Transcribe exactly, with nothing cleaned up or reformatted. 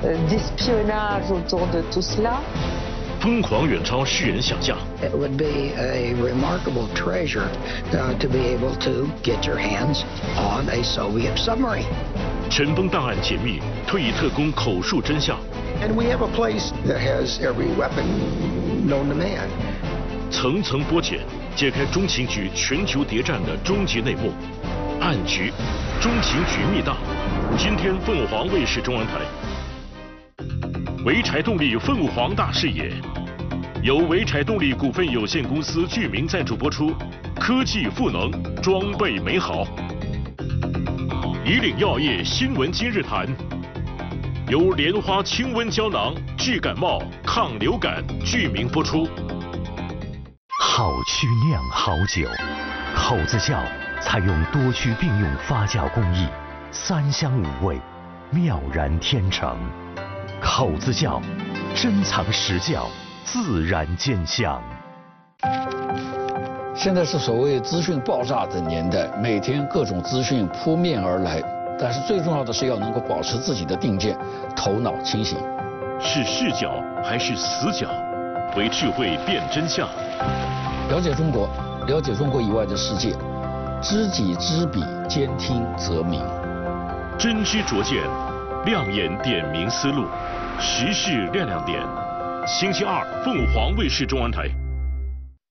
euh, d'espionnage autour de tout cela. 疯狂远超世人想象。 It would be a remarkable treasure uh, to be able to get your hands on a Soviet submarine. 尘封档案解密，退役特工口述真相。 And we have a place that has every weapon known to man. 层层剥茧，揭开中情局全球谍战的终极内幕。暗局，中情局密档。今天凤凰卫视中文台。潍柴动力凤凰大视野，由潍柴动力股份有限公司剧名赞助播出。科技赋能，装备美好。以岭药业新闻今日谈，由莲花清瘟胶囊治感冒、抗流感剧名播出。 好曲酿好酒，口子窖采用多区并用发酵工艺，三香五味，妙然天成。口子窖，珍藏实窖，自然见香。 现在是所谓资讯爆炸的年代，每天各种资讯扑面而来，但是最重要的是要能够保持自己的定见，头脑清醒。 是视角还是死角？为智慧辨真相。 了解中国，了解中国以外的世界，知己知彼，兼听则明。 真知灼见，亮眼点明思路，时事亮亮点。星期二，凤凰卫视中文台。